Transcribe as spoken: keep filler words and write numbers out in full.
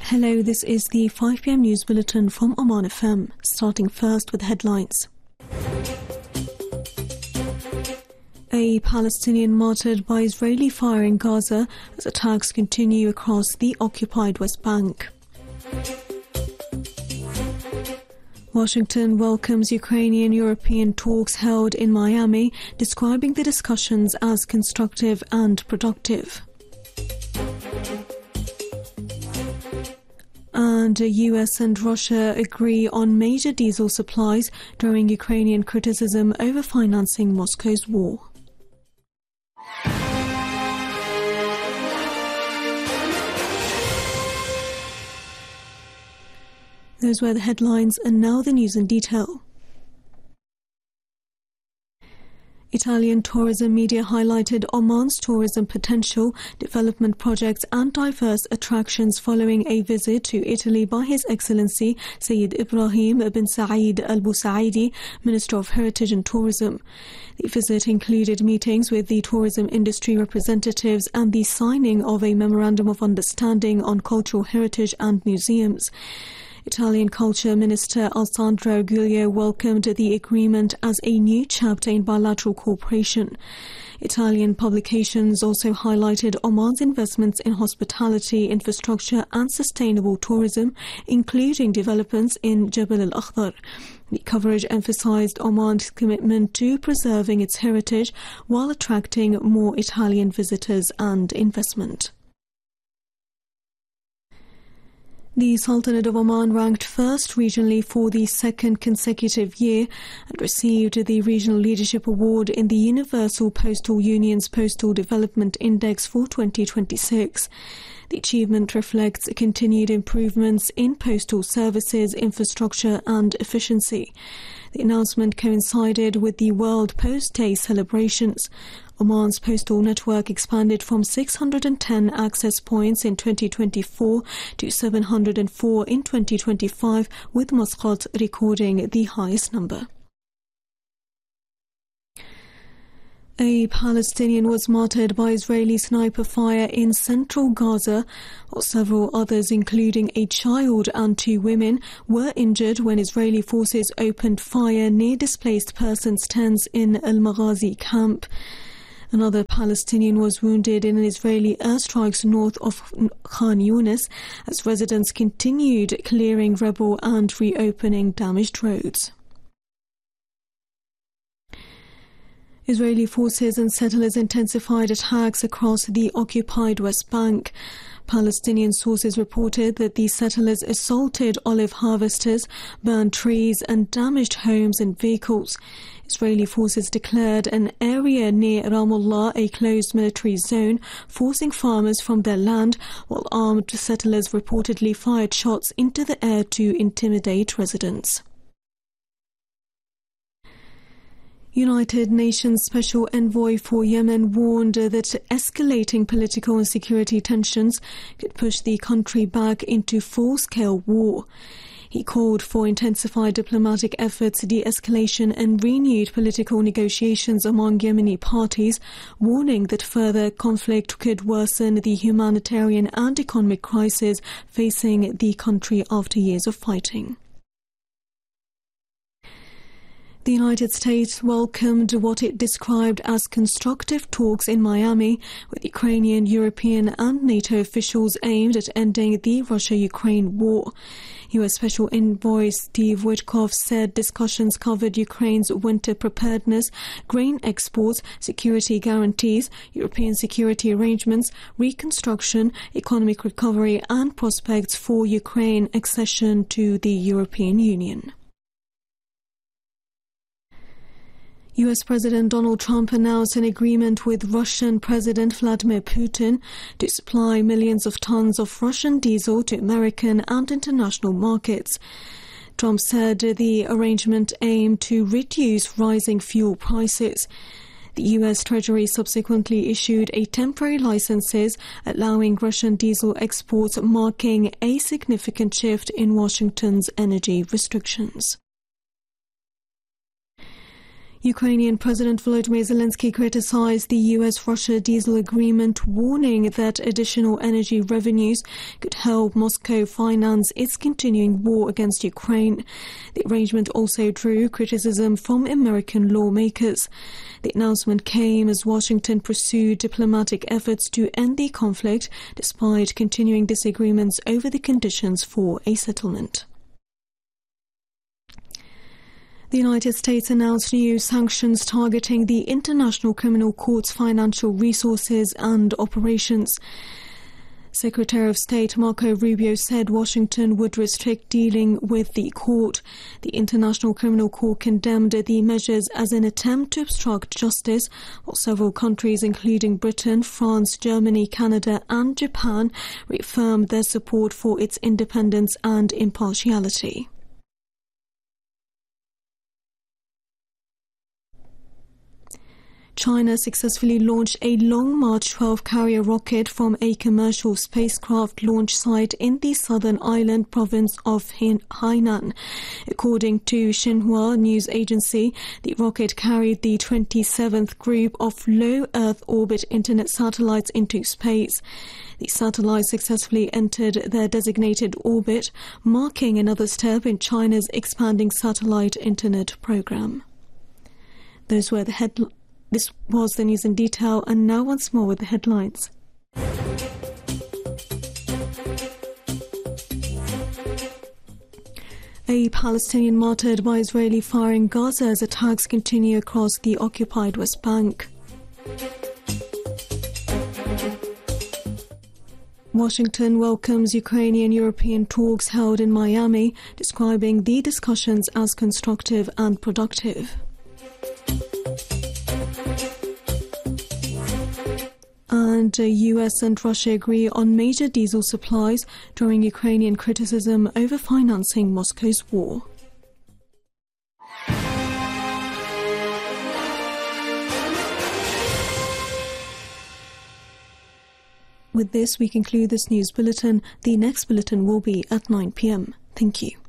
Hello, this is the five p m news bulletin from Oman F M, starting first with headlines. A Palestinian martyred by Israeli fire in Gaza as attacks continue across the occupied West Bank. Washington welcomes Ukrainian-European talks held in Miami, describing the discussions as constructive and productive. And the U S and Russia agree on major diesel supplies during Ukrainian criticism over financing Moscow's war. Those were the headlines, and now the news in detail. Italian tourism media highlighted Oman's tourism potential, development projects and diverse attractions following a visit to Italy by His Excellency Sayyid Ibrahim bin Saeed Al Busaidi, Minister of Heritage and Tourism. The visit included meetings with the tourism industry representatives and the signing of a Memorandum of Understanding on Cultural Heritage and Museums. Italian Culture Minister Alessandro Giglio welcomed the agreement as a new chapter in bilateral cooperation. Italian publications also highlighted Oman's investments in hospitality, infrastructure and sustainable tourism, including developments in Jebel al-Akhdar. The coverage emphasized Oman's commitment to preserving its heritage while attracting more Italian visitors and investment. The Sultanate of Oman ranked first regionally for the second consecutive year and received the Regional Leadership Award in the Universal Postal Union's Postal Development Index for twenty twenty-six. The achievement reflects continued improvements in postal services, infrastructure and efficiency. The announcement coincided with the World Post Day celebrations. Oman's postal network expanded from six hundred ten access points in twenty twenty-four to seven hundred four in twenty twenty-five, with Muscat recording the highest number. A Palestinian was martyred by Israeli sniper fire in central Gaza, while several others, including a child and two women, were injured when Israeli forces opened fire near displaced persons' tents in Al-Maghazi camp. Another Palestinian was wounded in an Israeli airstrikes north of Khan Yunis as residents continued clearing rebel and reopening damaged roads. Israeli forces and settlers intensified attacks across the occupied West Bank. Palestinian sources reported that the settlers assaulted olive harvesters, burned trees and damaged homes and vehicles. Israeli forces declared an area near Ramallah a closed military zone, forcing farmers from their land, while armed settlers reportedly fired shots into the air to intimidate residents. United Nations Special Envoy for Yemen warned that escalating political and security tensions could push the country back into full-scale war. He called for intensified diplomatic efforts, de-escalation and renewed political negotiations among Yemeni parties, warning that further conflict could worsen the humanitarian and economic crisis facing the country after years of fighting. The United States welcomed what it described as constructive talks in Miami with Ukrainian, European and NATO officials aimed at ending the Russia-Ukraine war. U S Special Envoy Steve Witkoff said discussions covered Ukraine's winter preparedness, grain exports, security guarantees, European security arrangements, reconstruction, economic recovery and prospects for Ukraine accession to the European Union. U S President Donald Trump announced an agreement with Russian President Vladimir Putin to supply millions of tons of Russian diesel to American and international markets. Trump said the arrangement aimed to reduce rising fuel prices. The U S Treasury subsequently issued a temporary licenses allowing Russian diesel exports, marking a significant shift in Washington's energy restrictions. Ukrainian President Volodymyr Zelensky criticized the U S Russia diesel agreement, warning that additional energy revenues could help Moscow finance its continuing war against Ukraine. The arrangement also drew criticism from American lawmakers. The announcement came as Washington pursued diplomatic efforts to end the conflict, despite continuing disagreements over the conditions for a settlement. The United States announced new sanctions targeting the International Criminal Court's financial resources and operations. Secretary of State Marco Rubio said Washington would restrict dealing with the court. The International Criminal Court condemned the measures as an attempt to obstruct justice, while several countries, including Britain, France, Germany, Canada and Japan, reaffirmed their support for its independence and impartiality. China successfully launched a Long March twelve carrier rocket from a commercial spacecraft launch site in the southern island province of Hainan. According to Xinhua news agency, the rocket carried the twenty-seventh group of low Earth orbit internet satellites into space. The satellites successfully entered their designated orbit, marking another step in China's expanding satellite internet program. Those were the headlines. This was the news in detail, and now once more with the headlines. A Palestinian martyred by Israeli fire in Gaza as attacks continue across the occupied West Bank. Washington welcomes Ukrainian-European talks held in Miami, describing the discussions as constructive and productive. And the U S and Russia agree on major diesel supplies, drawing Ukrainian criticism over financing Moscow's war. With this, we conclude this news bulletin. The next bulletin will be at nine p m Thank you.